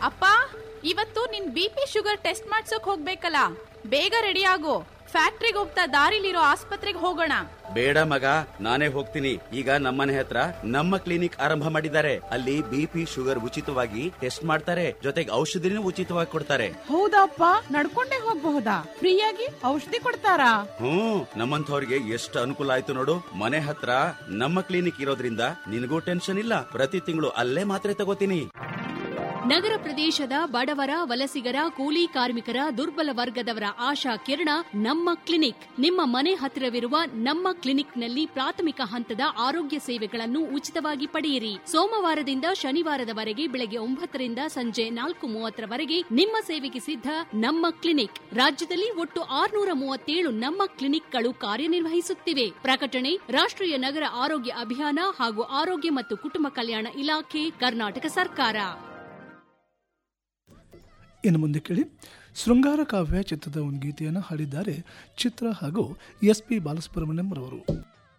ಅಪ್ಪ, ಇವತ್ತು ನಿನ್ BP ಶುಗರ್ ಟೆಸ್ಟ್ ಮಾಡ್ಸೋಕ್ ಹೋಗ್ಬೇಕಲ್ಲ, ಬೇಗ ರೆಡಿ ಆಗು. ಫ್ಯಾಕ್ಟ್ರಿಗೆ ಹೋಗ್ತಾ ದಾರಿಲಿರೋ ಆಸ್ಪತ್ರೆಗೆ ಹೋಗೋಣ. ಬೇಡ ಮಗ, ನಾನೇ ಹೋಗ್ತೀನಿ. ಈಗ ನಮ್ಮನೆ ಹತ್ರ ನಮ್ಮ ಕ್ಲಿನಿಕ್ ಆರಂಭ ಮಾಡಿದ್ದಾರೆ. ಅಲ್ಲಿ BP ಶುಗರ್ ಉಚಿತವಾಗಿ ಟೆಸ್ಟ್ ಮಾಡ್ತಾರೆ, ಜೊತೆಗೆ ಔಷಧಿನೂ ಉಚಿತವಾಗಿ ಕೊಡ್ತಾರೆ. ಹೌದಪ್ಪ, ನಡ್ಕೊಂಡೇ ಹೋಗ್ಬಹುದಾ? ಫ್ರೀಯಾಗಿ ಔಷಧಿ ಕೊಡ್ತಾರಾ? ನಮ್ಮಂಥವ್ರಿಗೆ ಎಷ್ಟು ಅನುಕೂಲ ಆಯ್ತು ನೋಡು. ಮನೆ ಹತ್ರ ನಮ್ಮ ಕ್ಲಿನಿಕ್ ಇರೋದ್ರಿಂದ ನಿನಗೂ ಟೆನ್ಷನ್ ಇಲ್ಲ. ಪ್ರತಿ ತಿಂಗಳು ಅಲ್ಲೇ ಮಾತ್ರೆ ತಗೋತೀನಿ. ನಗರ ಪ್ರದೇಶದ ಬಡವರ, ವಲಸಿಗರ, ಕೂಲಿ ಕಾರ್ಮಿಕರ, ದುರ್ಬಲ ವರ್ಗದವರ ಆಶಾ ಕಿರಣ ನಮ್ಮ ಕ್ಲಿನಿಕ್. ನಿಮ್ಮ ಮನೆ ಹತ್ತಿರವಿರುವ ನಮ್ಮ ಕ್ಲಿನಿಕ್ನಲ್ಲಿ ಪ್ರಾಥಮಿಕ ಹಂತದ ಆರೋಗ್ಯ ಸೇವೆಗಳನ್ನು ಉಚಿತವಾಗಿ ಪಡೆಯಿರಿ. ಸೋಮವಾರದಿಂದ ಶನಿವಾರದವರೆಗೆ ಬೆಳಗ್ಗೆ 9 ರಿಂದ ಸಂಜೆ 4:30 ನಿಮ್ಮ ಸೇವೆಗೆ ಸಿದ್ಧ ನಮ್ಮ ಕ್ಲಿನಿಕ್. ರಾಜ್ಯದಲ್ಲಿ ಒಟ್ಟು 637 ನಮ್ಮ ಕ್ಲಿನಿಕ್ಗಳು ಕಾರ್ಯನಿರ್ವಹಿಸುತ್ತಿವೆ. ಪ್ರಕಟಣೆ ರಾಷ್ಟ್ರೀಯ ನಗರ ಆರೋಗ್ಯ ಅಭಿಯಾನ ಹಾಗೂ ಆರೋಗ್ಯ ಮತ್ತು ಕುಟುಂಬ ಕಲ್ಯಾಣ ಇಲಾಖೆ, ಕರ್ನಾಟಕ ಸರ್ಕಾರ. ಇನ್ನು ಮುಂದೆ ಕೇಳಿ ಶೃಂಗಾರ ಕಾವ್ಯ ಚಿತ್ರದ ಒಂದು ಗೀತೆಯನ್ನು ಹಾಡಿದ್ದಾರೆ ಚಿತ್ರ ಹಾಗೂ SP ಬಾಲಸುಬ್ರಹ್ಮಣ್ಯಂ ರವರು.